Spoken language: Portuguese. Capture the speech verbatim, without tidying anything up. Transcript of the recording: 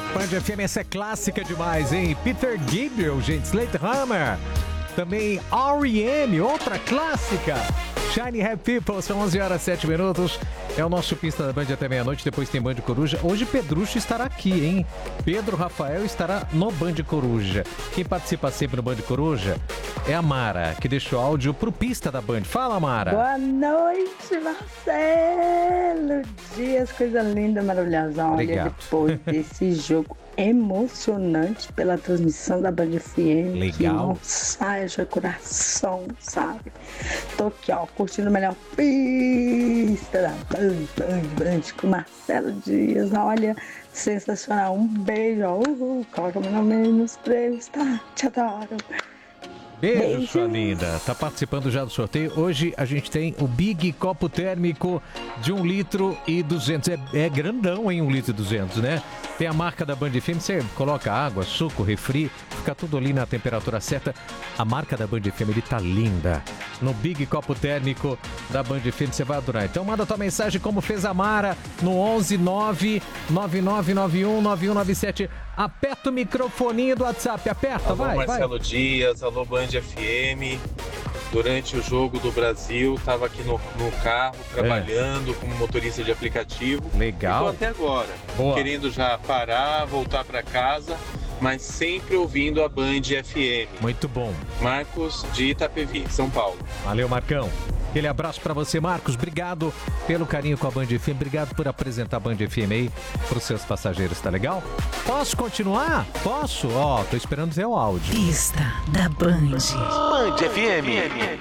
Band F M, essa é clássica demais, hein? Peter Gabriel, gente, Slate Hammer. Também R E M, outra clássica. Shiny Happy People, são onze horas e sete minutos. É o nosso Pista da Band até meia-noite, depois tem Band Coruja. Hoje Pedrucho estará aqui, hein? Pedro Rafael estará no Band Coruja. Quem participa sempre no Band Coruja é a Mara, que deixou áudio pro Pista da Band. Fala, Mara. Boa noite, Marcelo Dias, coisa linda, maravilhosa. Olha, Obrigado. depois desse jogo emocionante pela transmissão da Band F M. Legal. Que não sai de coração, sabe? Tô aqui, ó, curtindo a melhor pista da Band, Band, Band, com Marcelo Dias. Olha, sensacional. Um beijo, ó. Uhul, coloca meu nome nos prêmios, tá? Te adoro. Beijo, Beijo. sua linda. Tá participando já do sorteio. Hoje a gente tem o Big Copo Térmico de um litro e duzentos. É, é grandão, hein? um litro e duzentos, né? Tem a marca da Band F M. Você coloca água, suco, refri, fica tudo ali na temperatura certa. A marca da Band F M, ele tá linda. No Big Copo Térmico da Band F M, você vai adorar. Então manda tua mensagem como fez a Mara no onze nove nove nove nove um nove um nove sete. Aperta o microfoninho do WhatsApp. Aperta, Alô, vai, Marcelo vai. Dias, alô Band F M. Durante o jogo do Brasil, estava aqui no, no carro, trabalhando como motorista de aplicativo. Legal. E tô até agora, Boa. querendo já parar, voltar para casa, mas sempre ouvindo a Band F M. Muito bom. Marcos de Itapevi, São Paulo. Valeu, Marcão. Aquele abraço pra você, Marcos. Obrigado pelo carinho com a Band F M. Obrigado por apresentar a Band F M aí pros seus passageiros, tá legal? Posso continuar? Posso? Ó, tô esperando ver o áudio. Pista da Band. Band F M.